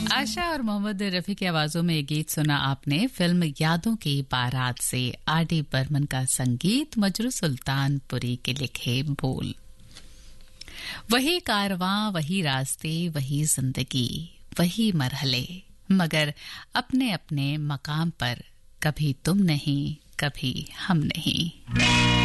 आशा और मोहम्मद रफी की आवाजों में गीत सुना आपने फिल्म यादों की बारात से। आर.डी. बर्मन का संगीत, मजरू सुल्तानपुरी के लिखे बोल। वही कारवां, वही रास्ते, वही जिंदगी, वही मरहले, मगर अपने अपने मकाम पर, कभी तुम नहीं, कभी हम नहीं।